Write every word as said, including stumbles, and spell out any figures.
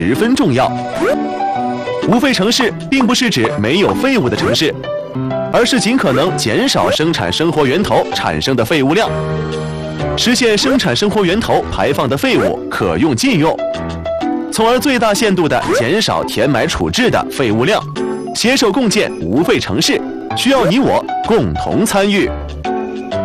十分重要。无废城市并不是指没有废物的城市，而是尽可能减少生产生活源头产生的废物量，实现生产生活源头排放的废物可用尽用，从而最大限度地减少填埋处置的废物量，携手共建无废城市，需要你我共同参与。